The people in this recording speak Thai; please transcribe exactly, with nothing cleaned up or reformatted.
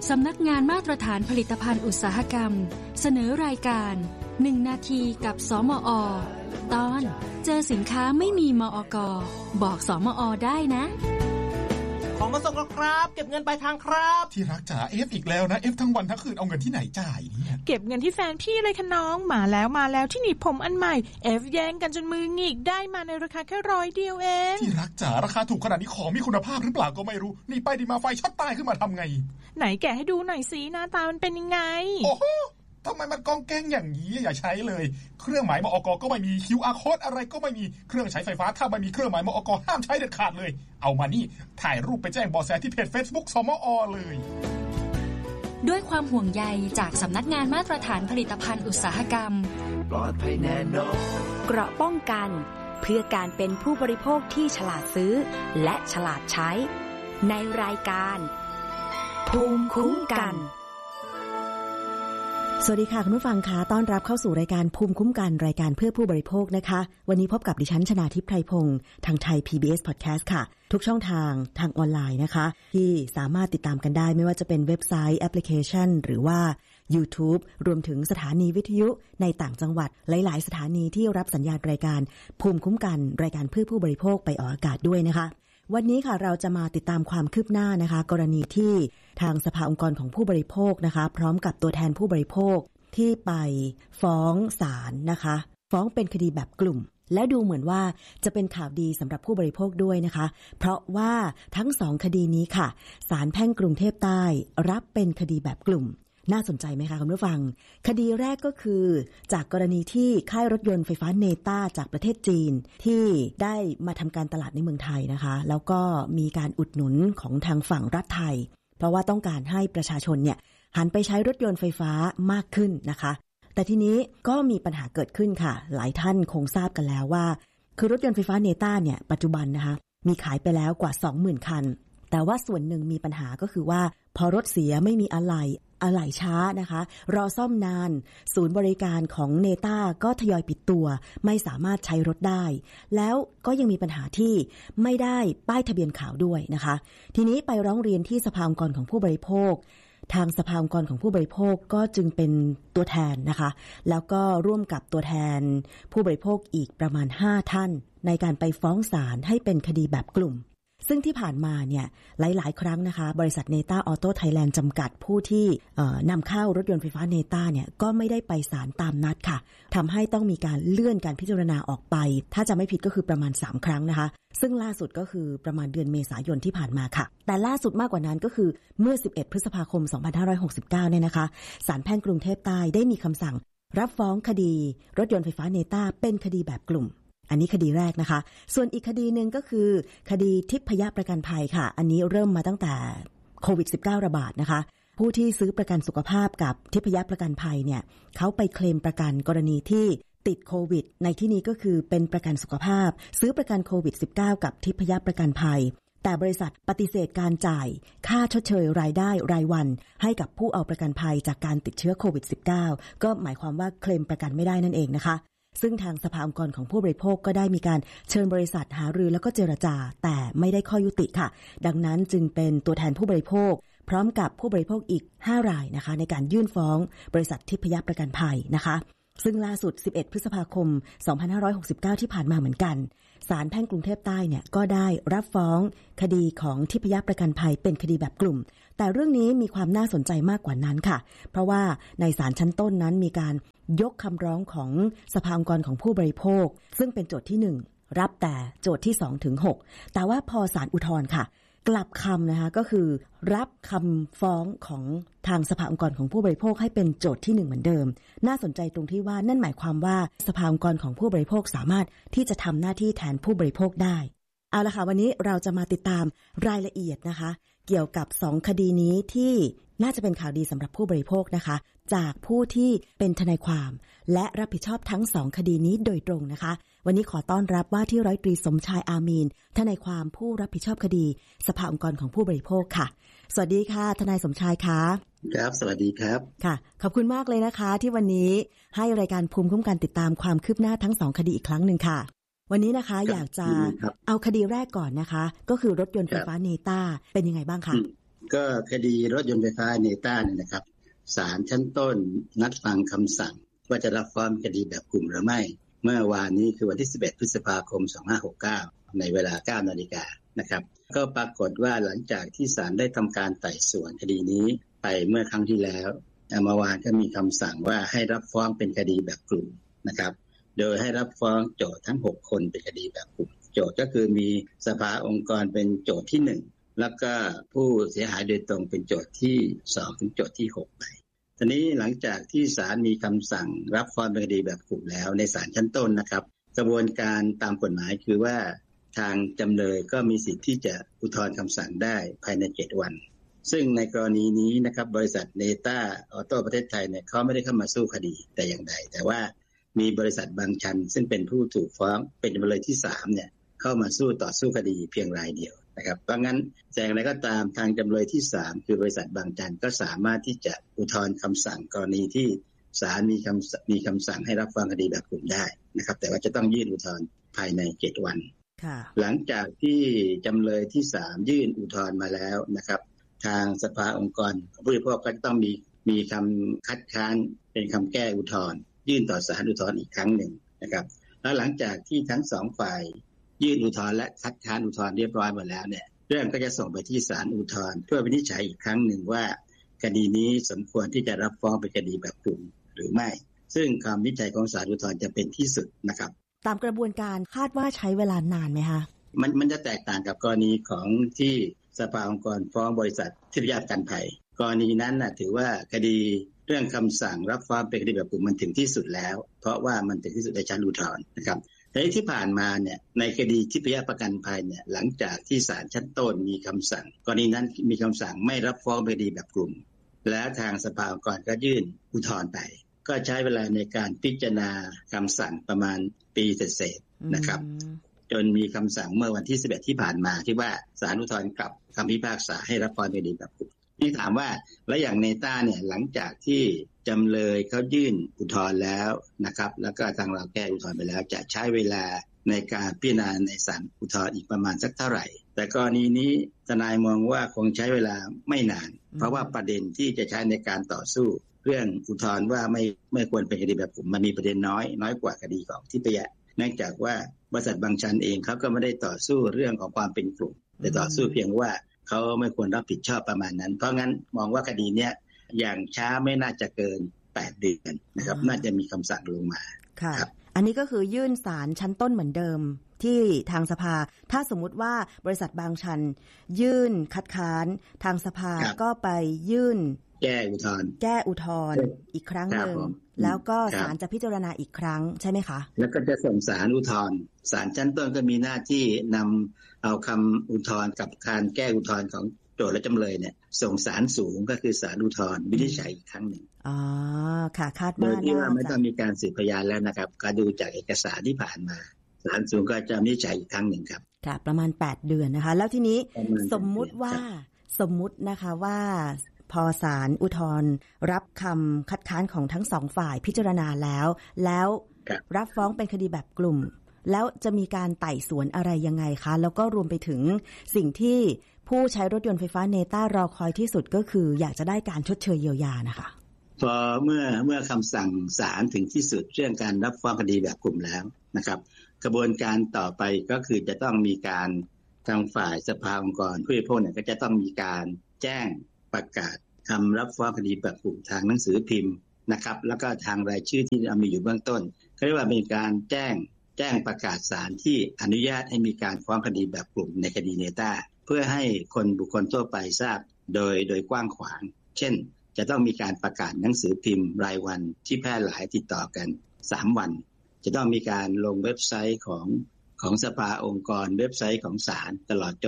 สำนักงานมาตรฐานผลิตภัณฑ์อุตสาหกรรมเสนอรายการหนึ่งนาทีกับสมอ.ตอนเจอสินค้าไม่มีมอก.บอกสมอ.ได้นะของมาส่งแล้วครับเก็บเงินปลายทางครับที่รักจ๋าเอฟอีกแล้วนะเอฟทั้งวันทั้งคืนเอาเงินที่ไหนจ่ายเนี่ยเก็บเงินที่แฟนพี่เลยค่ะน้องมาแล้วมาแล้วที่หนีบผมอันใหม่เอฟแย่งกันจนมือหงิกได้มาในราคาแค่ร้อยเดียวเองที่รักจ๋าราคาถูกขนาดนี้ของมีคุณภาพหรือเปล่าก็ไม่รู้นี่ไปดีมาไฟช็อตตายขึ้นมาทำไงไหนแกะให้ดูหน่อยสิหน้าตามันเป็นยังไงโอ้โหทำไมมันกองแกงอย่างนี้อย่าใช้เลยเครื่องหมายมอก.ก็ไม่มี คิว อาร์ Code อะไรก็ไม่มีเครื่องใช้ไฟฟ้าถ้าไม่มีเครื่องหมายมอก.ห้ามใช้เด็ดขาดเลยเอามานี่ถ่ายรูปไปแจ้งเบาะแสที่เพจ Facebook สมอ.เลยด้วยความห่วงใยจากสำนักงานมาตรฐานผลิตภัณฑ์อุตสาหกรรมปลอดภัยแน่นอนเกราะป้องกันเพื่อการเป็นผู้บริโภคที่ฉลาดซื้อและฉลาดใช้ในรายการภูมิคุ้มกันสวัสดีค่ะคุณผู้ฟังคะต้อนรับเข้าสู่รายการภูมิคุ้มกันรายการเพื่อผู้บริโภคนะคะวันนี้พบกับดิฉันชนาทิพย์ไพรพงศ์ทางไทย พี บี เอส Podcast ค่ะทุกช่องทางทางออนไลน์นะคะที่สามารถติดตามกันได้ไม่ว่าจะเป็นเว็บไซต์แอปพลิเคชันหรือว่า YouTube รวมถึงสถานีวิทยุในต่างจังหวัดหลายๆสถานีที่รับสัญญาณรายการภูมิคุ้มกันรายการเพื่อผู้บริโภคไปออกอากาศด้วยนะคะวันนี้ค่ะเราจะมาติดตามความคืบหน้านะคะกรณีที่ทางสภาองค์กรของผู้บริโภคนะคะพร้อมกับตัวแทนผู้บริโภคที่ไปฟ้องศาลนะคะฟ้องเป็นคดีแบบกลุ่มและดูเหมือนว่าจะเป็นข่าวดีสำหรับผู้บริโภคด้วยนะคะเพราะว่าทั้งสองคดีนี้ค่ะศาลแพ่งกรุงเทพใต้รับเป็นคดีแบบกลุ่มน่าสนใจไหมคะคุณผู้ฟังคดีแรกก็คือจากกรณีที่ค่ายรถยนต์ไฟฟ้าเนต้าจากประเทศจีนที่ได้มาทำการตลาดในเมืองไทยนะคะแล้วก็มีการอุดหนุนของทางฝั่งรัฐไทยเพราะว่าต้องการให้ประชาชนเนี่ยหันไปใช้รถยนต์ไฟฟ้ามากขึ้นนะคะแต่ทีนี้ก็มีปัญหาเกิดขึ้นค่ะหลายท่านคงทราบกันแล้วว่าคือรถยนต์ไฟฟ้าเนต้าเนี่ยปัจจุบันนะคะมีขายไปแล้วกว่า สองหมื่น คันแต่ว่าส่วนหนึ่งมีปัญหาก็คือว่าพอรถเสียไม่มีอะไหล่อะไหล่ช้านะคะรอซ่อมนานศูนย์บริการของเนต้าก็ทยอยปิดตัวไม่สามารถใช้รถได้แล้วก็ยังมีปัญหาที่ไม่ได้ป้ายทะเบียนขาวด้วยนะคะทีนี้ไปร้องเรียนที่สภาองค์กรของผู้บริโภคทางสภาองค์กรของผู้บริโภคก็จึงเป็นตัวแทนนะคะแล้วก็ร่วมกับตัวแทนผู้บริโภคอีกประมาณห้าท่านในการไปฟ้องศาลให้เป็นคดีแบบกลุ่มซึ่งที่ผ่านมาเนี่ยหลายๆครั้งนะคะบริษัทเนต้าออโต้ไทยแลนด์จำกัดผู้ที่นำเข้ารถยนต์ไฟฟ้าเนต้าเนี่ยก็ไม่ได้ไปศาลตามนัดค่ะทำให้ต้องมีการเลื่อนการพิจารณาออกไปถ้าจะไม่ผิดก็คือประมาณสามครั้งนะคะซึ่งล่าสุดก็คือประมาณเดือนเมษายนที่ผ่านมาค่ะแต่ล่าสุดมากกว่านั้นก็คือเมื่อสิบเอ็ดพฤษภาคมสองพันห้าร้อยหกสิบเก้าเนี่ยนะคะศาลแพ่งกรุงเทพใต้ได้มีคำสั่งรับฟ้องคดีรถยนต์ไฟฟ้าเนต้าเป็นคดีแบบกลุ่มอันนี้คดีแรกนะคะส่วนอีกคดีหนึ่งก็คือคดีทิพยประกันภัยค่ะอันนี้เริ่มมาตั้งแต่โควิด สิบเก้า ระบาดนะคะผู้ที่ซื้อประกันสุขภาพกับทิพยประกันภัยเนี่ยเขาไปเคลมประกันกรณีที่ติดโควิดในที่นี้ก็คือเป็นประกันสุขภาพซื้อประกันโควิด สิบเก้า กับทิพยประกันภัยแต่บริษัทปฏิเสธการจ่ายค่าชดเชยรายได้รายวันให้กับผู้เอาประกันภัยจากการติดเชื้อโควิด สิบเก้า ก็หมายความว่าเคลมประกันไม่ได้นั่นเองนะคะซึ่งทางสภาองค์กรของผู้บริโภคก็ได้มีการเชิญบริษัทหารือแล้วก็เจรจาแต่ไม่ได้ข้อยุติค่ะดังนั้นจึงเป็นตัวแทนผู้บริโภคพร้อมกับผู้บริโภคอีกห้ารายนะคะในการยื่นฟ้องบริษัททิพยประกันภัยนะคะซึ่งล่าสุดสิบเอ็ดพฤษภาคมสองพันห้าร้อยหกสิบเก้าที่ผ่านมาเหมือนกันศาลแพ่งกรุงเทพใต้เนี่ยก็ได้รับฟ้องคดีของทิพยประกันภัยเป็นคดีแบบกลุ่มแต่เรื่องนี้มีความน่าสนใจมากกว่านั้นค่ะเพราะว่าในศาลชั้นต้นนั้นมีการยกคำร้องของสภาองค์กรของผู้บริโภคซึ่งเป็นโจทย์ที่หนึ่งรับแต่โจทย์ที่สองถึงหกแต่ว่าพอศาลอุทธรณ์ค่ะกลับคำนะคะก็คือรับคำฟ้องของทางสภาองค์กรของผู้บริโภคให้เป็นโจทย์ที่หนึ่งเหมือนเดิมน่าสนใจตรงที่ว่านั่นหมายความว่าสภาองค์กรของผู้บริโภคสามารถที่จะทำหน้าที่แทนผู้บริโภคได้เอาละค่ะวันนี้เราจะมาติดตามรายละเอียดนะคะเกี่ยวกับสองคดีนี้ที่น่าจะเป็นข่าวดีสำหรับผู้บริโภคนะคะจากผู้ที่เป็นทนายความและรับผิดชอบทั้งสองคดีนี้โดยตรงนะคะวันนี้ขอต้อนรับว่าที่ร้อยตรีสมชายอามีนทนายความผู้รับผิดชอบคดีสภาองค์กรของผู้บริโภคค่ะสวัสดีค่ะทนายสมชายค่ะครับสวัสดีครับค่ะขอบคุณมากเลยนะคะที่วันนี้ให้รายการภูมิคุ้มกันติดตามความคืบหน้าทั้งสองคดีอีกครั้งหนึ่งค่ะวันนี้นะคะอยากจะเอาคดีแรกก่อนนะคะก็คือรถยนต์ไฟฟ้าเนต้าเป็นยังไงบ้างคะก็คดีรถยนต์ไฟฟ้าเนต้าเนี่ยนะครับศาลชั้นต้นนัดฟังคำสั่งว่าจะรับฟ้องคดีแบบกลุ่มหรือไม่เมื่อวานนี้คือวันที่สิบเอ็ดพฤษภาคมสองพันห้าร้อยหกสิบเก้าในเวลา เก้านาฬิกา นนะครับก็ปรากฏว่าหลังจากที่ศาลได้ทำการไต่สวนคดีนี้ไปเมื่อครั้งที่แล้วเมื่อวานก็มีคำสั่งว่าให้รับฟ้องเป็นคดีแบบกลุ่มนะครับโดยให้รับฟ้องโจทก์ทั้งหกคนเป็นคดีแบบกลุ่มโจทก์ก็คือมีสภาองค์กรเป็นโจทก์ที่หนึ่งแล้วก็ผู้เสียหายโดยตรงเป็นโจทก์ที่สองถึงโจทก์ที่หกไปทีนี้หลังจากที่ศาลมีคำสั่งรับฟ้องเป็นคดีแบบกลุ่มแล้วในศาลชั้นต้นนะครับกระบวนการตามกฎหมายคือว่าทางจำเลยก็มีสิทธิ์ที่จะอุทธรณ์คำสั่งได้ภายในเจ็ดวันซึ่งในกรณีนี้นะครับบริษัทเนต้าออโต้ประเทศไทยเนี่ยเขาไม่ได้เข้ามาสู้คดีแต่อย่างใดแต่ว่ามีบริษัทบางชันซึ่งเป็นผู้ถูกฟ้องเป็นจำเลยที่สามเนี่ยเข้ามาสู้ต่อสู้คดีเพียงรายเดียวนะครับเพราะงั้นแต่อย่างไรก็ตามทางจำเลยที่สามคือบริษัทบางชันก็สามารถที่จะอุทธรณ์คำสั่งกรณีที่ศาลมีคำมีคำสั่งให้รับฟังคดีแบบกลุ่มได้นะครับแต่ว่าจะต้องยื่นอุทธรณ์ภายในเจ็ดวันหลังจากที่จำเลยที่สามยื่นอุทธรณ์มาแล้วนะครับทางสภาองค์กรผู้บริโภคก็ต้องมีมีคำคัดค้านเป็นคำแก้อุทธรณ์ยื่นต่อศาลอุทธรณ์อีกครั้งหนึ่งนะครับแล้วหลังจากที่ทั้งสองฝ่ายยื่นอุทธรณ์และคัดค้านอุทธรณ์เรียบร้อยหมดแล้วเนี่ยเรื่องก็จะส่งไปที่ศาลอุทธรณ์เพื่อวินิจฉัยอีกครั้งหนึ่งว่าคดีนี้สมควรที่จะรับฟ้องเป็นคดีแบบกลุ่มหรือไม่ซึ่งคำวินิจฉัยของศาลอุทธรณ์จะเป็นที่สุดนะครับตามกระบวนการคาดว่าใช้เวลานานไหมคะมันมันจะแตกต่างกับกรณีของที่สภาองค์กรฟ้องบริษัททิพยประกันภัยกรณีนั้นน่ะถือว่าคดีเรื่องคำสั่งรับฟ้องเป็นคดีแบบกลุ่มมันถึงที่สุดแล้วเพราะว่ามันถึงที่สุดในชั้นอุทธรณ์นะครับแต่ที่ผ่านมาเนี่ยในคดีทิพยประกันภัยเนี่ยหลังจากที่ศาลชั้นต้นมีคำสั่งกรณีนั้นมีคำสั่งไม่รับฟ้องเป็นคดีแบบกลุ่มและทางสภาองค์กรก็ยื่นอุทธรณ์ไปก็ใช้เวลาในการพิจารณาคำสั่งประมาณปีเศษๆนะครับจนมีคำสั่งเมื่อวันที่สิบเอ็ดที่ผ่านมาที่ว่าศาลอุทธรณ์กลับคำพิพากษาให้รับฟ้องเป็นคดีแบบกลุ่มนี่ถามว่าแล้วอย่างเนต้าเนี่ยหลังจากที่จำเลยเขายื่นอุทธรณ์แล้วนะครับแล้วก็ทางเราแก้อุทธรณ์ไปแล้วจะใช้เวลาในการพิจารณาในศาลอุทธรณ์อีกประมาณสักเท่าไหร่แต่กรณีนี้ทนายมองว่าคงใช้เวลาไม่นานเพราะว่าประเด็นที่จะใช้ในการต่อสู้เรื่องอุทธรณ์ว่าไม่ไม่ควรเป็นคดีแบบกลุ่มมันมีประเด็นน้อยน้อยกว่าคดีของทิพยะเนื่องจากว่าบริษัทบางชันเองเขาก็ไม่ได้ต่อสู้เรื่องของความเป็นกลุ่มแต่ต่อสู้เพียงว่าเขาไม่ควรรับผิดชอบประมาณนั้นเพราะงั้นมองว่าคดีเนี้ยอย่างช้าไม่น่าจะเกินแปดเดือนนะครับน่าจะมีคำสั่งลงมาค่ะอันนี้ก็คือยื่นศาลชั้นต้นเหมือนเดิมที่ทางสภาถ้าสมมุติว่าบริษัทบางชันยื่นคัดค้านทางสภาก็ไปยื่นแก้อุทธรณ์แก้อุทธรณ์อีกครั้งหนึ่งแล้วก็ศาลจะพิจารณาอีกครั้งใช่ไหมคะแล้วก็จะส่งศาลอุทธรณ์ศาลชั้นต้นก็มีหน้าที่นำเอาคำอุทธรณ์กับการแก้อุทธรณ์ของโจทก์และจำเลยเนี่ยส่งศาลสูงก็คือศาลอุทธรณ์วินิจฉัยอีกครั้งหนึ่งอ๋อค่ะคาดว่าโดยที่ว่าไม่ต้องมีการสืบพยานแล้วนะครับการดูจากเอกสารที่ผ่านมาศาลสูงก็จะวินิจฉัยอีกครั้งหนึ่งครับค่ะประมาณแปดเดือนนะคะแล้วทีนี้สมมุติว่าสมมุตินะคะว่าพอศาลอุทธรณ์รับคำคัดค้านของทั้งสองฝ่ายพิจารณาแล้วแล้วรับฟ้องเป็นคดีแบบกลุ่มแล้วจะมีการไต่สวนอะไรยังไงคะแล้วก็รวมไปถึงสิ่งที่ผู้ใช้รถยนต์ไฟฟ้าเนต้ารอคอยที่สุดก็คืออยากจะได้การชดเชยเยียวยานะคะพอเมื่อเมื่อคำสั่งศาลถึงที่สุดเรื่องการรับฟ้องคดีแบบกลุ่มแล้วนะครับกระบวนการต่อไปก็คือจะต้องมีการทางฝ่ายสภาองค์กรผู้บริโภคเนี่ยก็จะต้องมีการแจ้งประกาศคำรับฟ้องคดีแบบกลุ่มทางหนังสือพิมพ์นะครับแล้วก็ทางรายชื่อที่มีอยู่เบื้องต้นเขาเรียกว่าเป็นการแจ้งแจ้งประกาศศาลที่อนุญาตให้มีการฟ้องคดีแบบกลุ่มในคดีเนต้าเพื่อให้คนบุคคลทั่วไปทราบโดยโดยกว้างขวางเช่นจะต้องมีการประกาศหนังสือพิมพ์รายวันที่แพร่หลายติดต่อกันสามวันจะต้องมีการลงเว็บไซต์ของของสภาองค์กรเว็บไซต์ของศาลตลอดจน